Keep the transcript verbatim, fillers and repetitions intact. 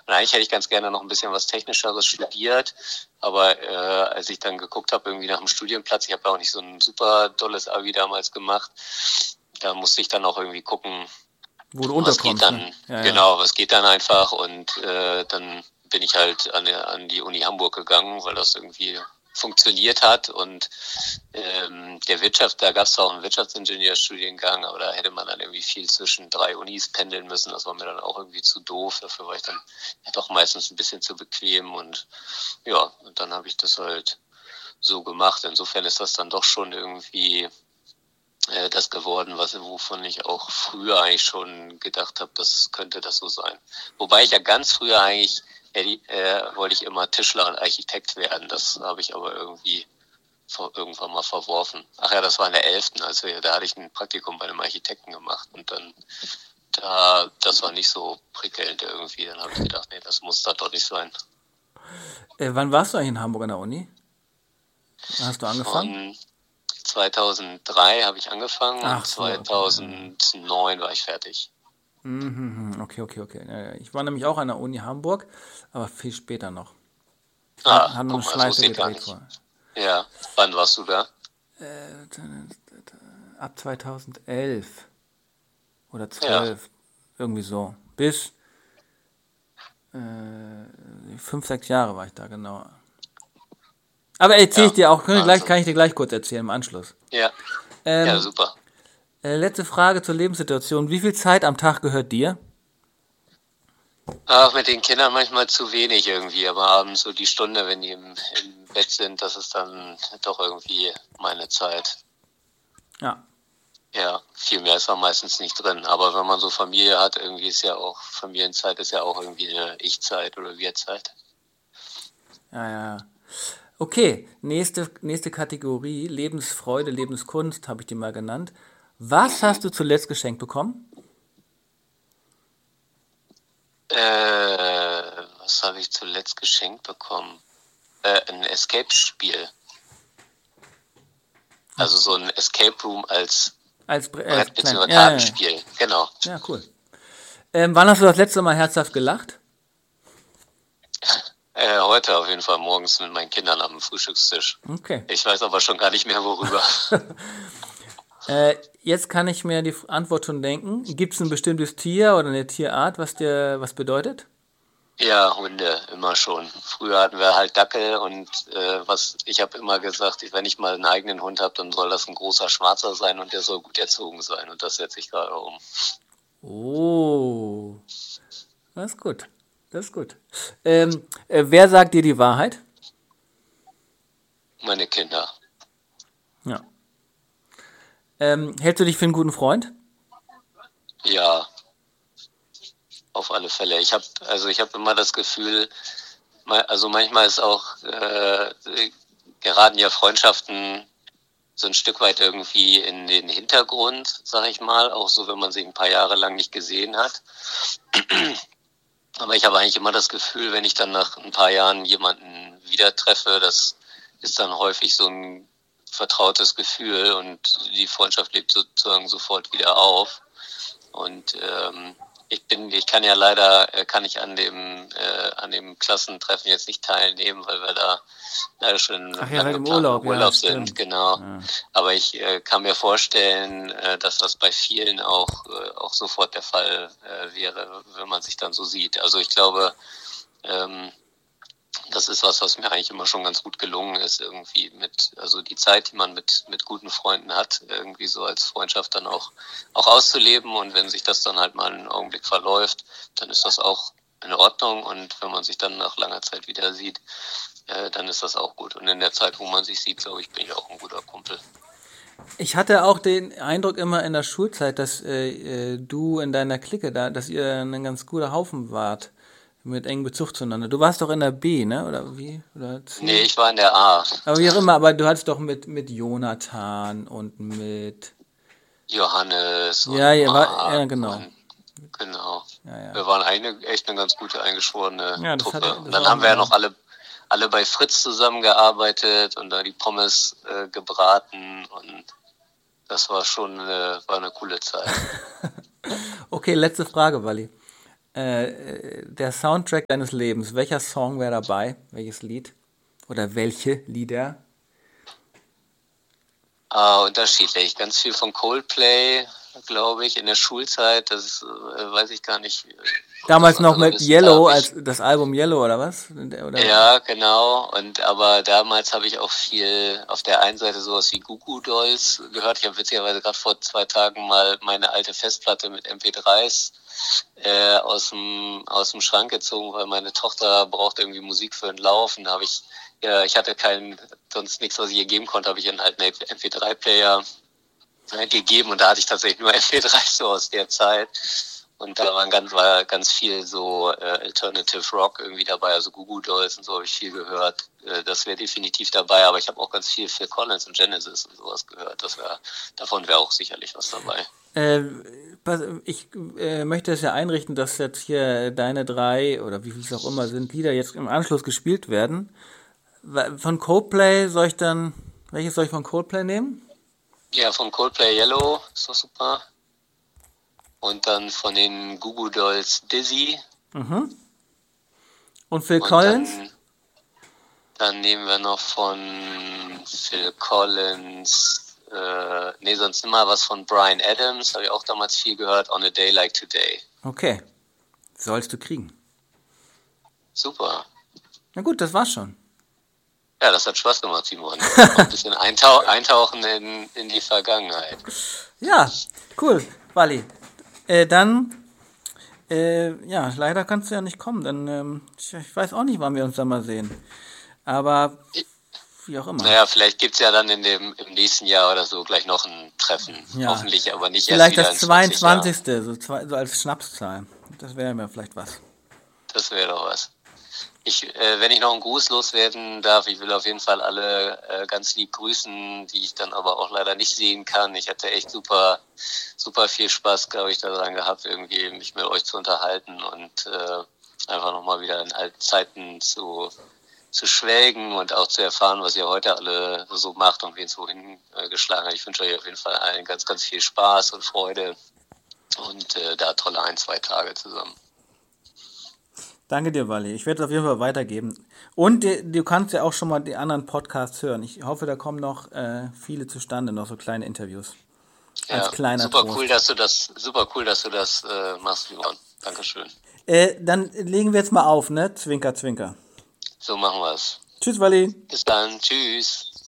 Und eigentlich hätte ich ganz gerne noch ein bisschen was Technischeres studiert, aber äh, als ich dann geguckt habe, irgendwie nach dem Studienplatz, ich habe ja auch nicht so ein super dolles Abi damals gemacht, da musste ich dann auch irgendwie gucken, Wo du was geht unterkommst, dann, ne? Ja, ja. genau, was geht dann einfach und äh, dann bin ich halt an, an die Uni Hamburg gegangen, weil das irgendwie funktioniert hat und ähm, der Wirtschaft, da gab es auch einen Wirtschaftsingenieurstudiengang, aber da hätte man dann irgendwie viel zwischen drei Unis pendeln müssen, das war mir dann auch irgendwie zu doof, dafür war ich dann ja doch meistens ein bisschen zu bequem und ja, und dann habe ich das halt so gemacht. Insofern ist das dann doch schon irgendwie äh, das geworden, was wovon ich auch früher eigentlich schon gedacht habe, das könnte das so sein. Wobei ich ja ganz früher eigentlich äh, äh, wollte ich immer Tischler und Architekt werden. Das habe ich aber irgendwie vor, irgendwann mal verworfen. Ach ja, das war in der elften. Also da hatte ich ein Praktikum bei einem Architekten gemacht und dann da, das war nicht so prickelnd irgendwie. Dann habe ich gedacht, nee, das muss da doch nicht sein. Äh, wann warst du eigentlich in Hamburg an der Uni? Wann hast du angefangen? Von zweitausenddrei habe ich angefangen Ach und so, okay. zweitausendneun war ich fertig. Mhm, okay, okay, okay. Ja, ja. Ich war nämlich auch an der Uni Hamburg, aber viel später noch. Ah, Haben noch eine guck mal, das Schleife wusste ich gar gedreht nicht. vorher. Ja, wann warst du da? Äh, ab zweitausendelf oder Ja, zwölf, irgendwie so. Bis äh, fünf, sechs Jahre war ich da, genau. Aber erzähle ich ja, dir auch, kann ich, gleich, Wahnsinn. kann ich dir gleich kurz erzählen im Anschluss. Ja, ja, Ähm, super. äh, letzte Frage zur Lebenssituation. Wie viel Zeit am Tag gehört dir? Auch mit den Kindern manchmal zu wenig irgendwie, aber abends so die Stunde, wenn die im, im Bett sind, das ist dann doch irgendwie meine Zeit. Ja, Ja, viel mehr ist da meistens nicht drin. Aber wenn man so Familie hat, irgendwie ist ja auch, Familienzeit ist ja auch irgendwie eine Ich-Zeit oder Wir-Zeit. ja, ja. Okay, nächste, nächste Kategorie, Lebensfreude, Lebenskunst, habe ich die mal genannt. Was Mhm. hast du zuletzt geschenkt bekommen? Äh, was habe ich zuletzt geschenkt bekommen? Äh, ein Escape-Spiel. Also so ein Escape Room als Als, Bre- als Brett- klein. bzw. Ja, ja, ja. Kartenspiel. Genau. Ja, cool. Ähm, wann hast du das letzte Mal herzhaft gelacht? Äh, heute auf jeden Fall morgens mit meinen Kindern am Frühstückstisch. Okay. Ich weiß aber schon gar nicht mehr, worüber. Äh, jetzt kann ich mir die Antwort schon denken. Gibt es ein bestimmtes Tier oder eine Tierart, was dir was bedeutet? Ja, Hunde, immer schon. Früher hatten wir halt Dackel und äh, was ich habe immer gesagt, ich, wenn ich mal einen eigenen Hund habe, dann soll das ein großer Schwarzer sein und der soll gut erzogen sein. Und das setze ich gerade um. Oh, das ist gut. Das ist gut. Ähm, äh, wer sagt dir die Wahrheit? Meine Kinder. Ja. Ähm, hältst du dich für einen guten Freund? Ja, auf alle Fälle. Ich habe also ich habe immer das Gefühl, ma- also manchmal ist auch äh, geraten ja Freundschaften so ein Stück weit irgendwie in den Hintergrund, sag ich mal, auch so, wenn man sich ein paar Jahre lang nicht gesehen hat. Aber ich habe eigentlich immer das Gefühl, wenn ich dann nach ein paar Jahren jemanden wieder treffe, das ist dann häufig so ein vertrautes Gefühl und die Freundschaft lebt sozusagen sofort wieder auf. Und ähm, ich bin, ich kann ja leider, äh, kann ich an dem äh, an dem Klassentreffen jetzt nicht teilnehmen, weil wir da leider schon Ach im ja, lang seid im geplanten Urlaub, ja, Urlaub sind, stimmt. genau. Ja. Aber ich äh, kann mir vorstellen, äh, dass das bei vielen auch äh, auch sofort der Fall äh, wäre, wenn man sich dann so sieht. Also ich glaube, ähm, das ist was, was mir eigentlich immer schon ganz gut gelungen ist, irgendwie mit, also die Zeit, die man mit, mit guten Freunden hat, irgendwie so als Freundschaft dann auch, auch auszuleben. Und wenn sich das dann halt mal einen Augenblick verläuft, dann ist das auch in Ordnung. Und wenn man sich dann nach langer Zeit wieder sieht, äh, dann ist das auch gut. Und in der Zeit, wo man sich sieht, glaube ich, bin ich auch ein guter Kumpel. Ich hatte auch den Eindruck immer in der Schulzeit, dass äh, äh, du in deiner Clique da, dass ihr ein ganz guter Haufen wart. Mit engem Bezug zueinander. Du warst doch in der B, ne? Oder wie? Oder Nee, C? ich war in der A. Aber wie auch immer, aber du hattest doch mit, mit Jonathan und mit. Johannes Ja, und ja, war, ja, Marc genau. und genau. Ja, ja. Wir waren eine, echt eine ganz gute eingeschworene Ja, das Truppe. hatte, Und das war dann auch haben wir ja mein. noch alle, alle bei Fritz zusammengearbeitet und da die Pommes äh, gebraten und das war schon eine, war eine coole Zeit. Okay, letzte Frage, Wally. äh, der Soundtrack deines Lebens. Welcher Song wäre dabei? Welches Lied? Oder welche Lieder? Ah, unterschiedlich. Ganz viel von Coldplay, glaube ich, in der Schulzeit. Das äh, weiß ich gar nicht. Damals noch mit Yellow, Da hab als das Album Yellow, oder was? Oder? Ja, genau. Und aber damals habe ich auch viel auf der einen Seite sowas wie Goo Goo Dolls gehört. Ich habe witzigerweise gerade vor zwei Tagen mal meine alte Festplatte mit M P dreis äh, aus dem aus dem Schrank gezogen, weil meine Tochter brauchte irgendwie Musik für den Lauf. Und da habe ich, ja, ich hatte keinen, sonst nichts, was ich ihr geben konnte, habe ich einen alten M P drei Player gegeben und da hatte ich tatsächlich nur M P drei so aus der Zeit. Und da waren ganz, war ganz viel so äh, Alternative Rock irgendwie dabei, also Goo Goo Dolls und so habe ich viel gehört. Äh, das wäre definitiv dabei, aber ich habe auch ganz viel Phil Collins und Genesis und sowas gehört. Das wär, davon wäre auch sicherlich was dabei. Äh, ich äh, möchte es ja einrichten, dass jetzt hier deine drei oder wie viel es auch immer sind, Lieder jetzt im Anschluss gespielt werden. Von Coldplay soll ich dann, welches soll ich von Coldplay nehmen? Ja, von Coldplay Yellow, ist doch super. Und dann von den Goo Goo Dolls Dizzy. Mhm. Und Phil Und Collins? Dann, dann nehmen wir noch von Phil Collins, äh, nee, sonst immer was von Bryan Adams, habe ich auch damals viel gehört, On a Day Like Today. Okay, sollst du kriegen. Super. Na gut, das war's schon. Ja, das hat Spaß gemacht, Simon. Ein bisschen eintau- eintauchen in, in die Vergangenheit. Ja, cool, Wally. Äh, dann, äh, ja, leider kannst du ja nicht kommen, denn ähm, ich, ich weiß auch nicht, wann wir uns da mal sehen. Aber wie auch immer. Naja, vielleicht gibt's ja dann in dem im nächsten Jahr oder so gleich noch ein Treffen. Ja. Hoffentlich aber nicht vielleicht erst wieder das in zwanzig Jahren. zweiundzwanzigste. So, zwei, so als Schnapszahl. Das wäre mir vielleicht was. Das wäre doch was. Ich, äh, wenn ich noch einen Gruß loswerden darf, ich will auf jeden Fall alle äh, ganz lieb grüßen, die ich dann aber auch leider nicht sehen kann. Ich hatte echt super, super viel Spaß, glaube ich, daran gehabt, irgendwie mich mit euch zu unterhalten und äh, einfach nochmal wieder in alten Zeiten zu, zu schwelgen und auch zu erfahren, was ihr heute alle so macht und wen es wohin äh, geschlagen hat. Ich wünsche euch auf jeden Fall allen ganz, ganz viel Spaß und Freude und äh, da tolle ein, zwei Tage zusammen. Danke dir, Wally. Ich werde es auf jeden Fall weitergeben. Und die, du kannst ja auch schon mal die anderen Podcasts hören. Ich hoffe, da kommen noch äh, viele zustande, noch so kleine Interviews. Als Ja, kleiner super Trost. cool, dass du das, super cool, dass du das äh, machst, Simon. Dankeschön. Äh, dann legen wir jetzt mal auf, ne? Zwinker, zwinker. So machen wir's. Tschüss, Wally. Bis dann. Tschüss.